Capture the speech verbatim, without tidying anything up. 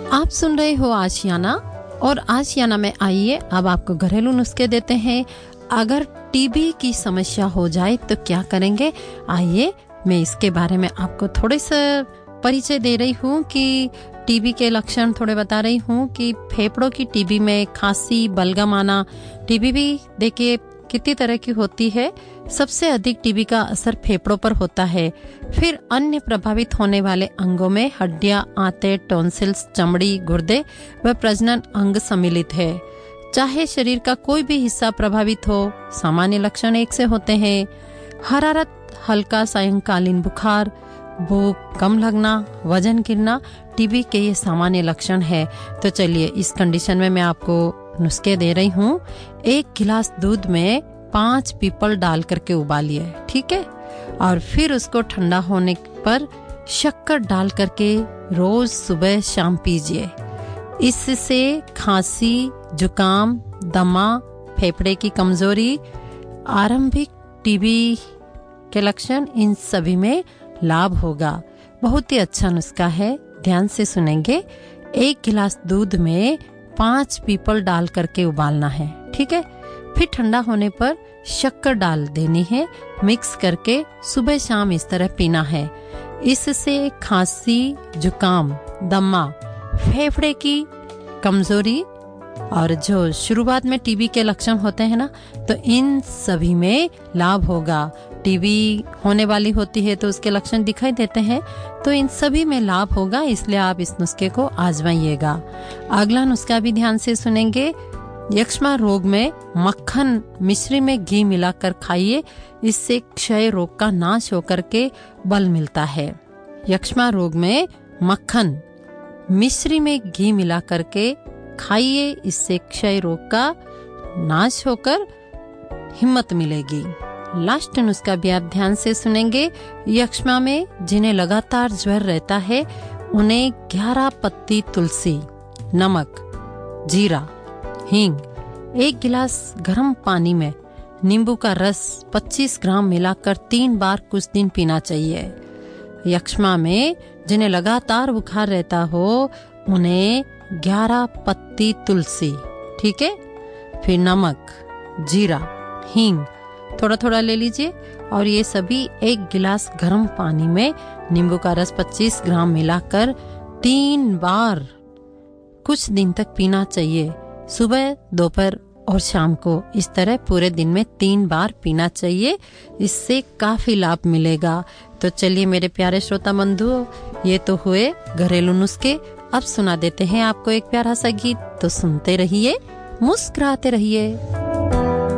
आप सुन रहे हो आशियाना और आशियाना में आइए अब आपको घरेलू नुस्खे देते हैं। अगर टीबी की समस्या हो जाए तो क्या करेंगे, आइए मैं इसके बारे में आपको थोड़े से परिचय दे रही हूँ कि टीबी के लक्षण थोड़े बता रही हूँ कि फेफड़ों की टीबी में खांसी, बलगम आना। टीबी भी देखिए कितनी तरह की होती है। सबसे अधिक टीबी का असर फेफड़ों पर होता है। फिर अन्य प्रभावित होने वाले अंगों में हड्डियां, आंतें, टॉन्सिल्स, चमड़ी, गुर्दे व प्रजनन अंग सम्मिलित है। चाहे शरीर का कोई भी हिस्सा प्रभावित हो, सामान्य लक्षण एक से होते हैं। हरारत, हल्का सायंकालीन बुखार, भूख कम लगना, वजन गिरना टीबी के ये सामान्य लक्षण है। तो चलिए इस कंडीशन में मैं आपको नुस्खे दे रही हूँ। एक गिलास दूध में पांच पीपल डाल करके उबालिए, ठीक है, और फिर उसको ठंडा होने पर शक्कर डाल करके रोज सुबह शाम पीजिए। इससे खांसी, जुकाम, दमा, फेफड़े की कमजोरी, आरंभिक टीबी के लक्षण, इन सभी में लाभ होगा। बहुत ही अच्छा नुस्खा है, ध्यान से सुनेंगे। एक गिलास दूध में पांच पीपल डाल करके उबालना है, ठीक है, फिर ठंडा होने पर शक्कर डाल देनी है, मिक्स करके सुबह शाम इस तरह पीना है। इससे खांसी, जुकाम, दमा, फेफड़े की कमजोरी और जो शुरुआत में टीबी के लक्षण होते हैं ना, तो इन सभी में लाभ होगा। टीबी होने वाली होती है तो उसके लक्षण दिखाई देते हैं, तो इन सभी में लाभ होगा, इसलिए आप इस नुस्खे को आजमाइएगा। अगला नुस्खा भी ध्यान से सुनेंगे। यक्ष्मा रोग में मक्खन मिश्री में घी मिलाकर खाइए, इससे क्षय रोग का नाश होकर के बल मिलता है। यक्ष्मा रोग में मक्खन मिश्री में घी मिला करके खाइए, इससे क्षय रोग का नाश होकर हिम्मत मिलेगी। लास्ट नुस्खा भी आप ध्यान से सुनेंगे। यक्ष्मा में जिन्हें लगातार ज्वर रहता है, उन्हें ग्यारह पत्ती तुलसी, नमक, जीरा, हींग, एक गिलास गर्म पानी में नींबू का रस पच्चीस ग्राम मिलाकर तीन बार कुछ दिन पीना चाहिए। यक्ष्मा में जिन्हें लगातार बुखार रहता हो, उन्हें ग्यारह पत्ती तुलसी, ठीक है, फिर नमक, जीरा, हींग थोड़ा थोड़ा ले लीजिए और ये सभी एक गिलास गर्म पानी में नींबू का रस पच्चीस ग्राम मिलाकर तीन बार कुछ दिन तक पीना चाहिए। सुबह, दोपहर और शाम को इस तरह पूरे दिन में तीन बार पीना चाहिए, इससे काफी लाभ मिलेगा। तो चलिए मेरे प्यारे श्रोता बंधु, ये तो हुए घरेलू नुस्खे। अब सुना देते हैं आपको एक प्यारा सा गीत, तो सुनते रहिए, मुस्कुराते रहिए।